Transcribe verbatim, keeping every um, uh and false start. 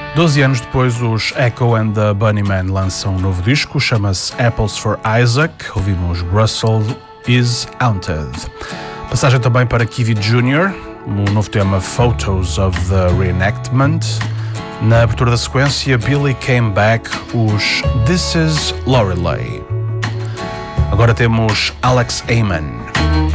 doze anos depois, os Echo and the Bunnymen lançam um novo disco, chama-se Apples for Isaac. Ouvimos Russell is Haunted. Passagem também para Kiwi Junior, o novo tema Photos of the Reenactment. Na abertura da sequência, Billy Came Back, os This is Lorelei. Agora temos Alex Amen.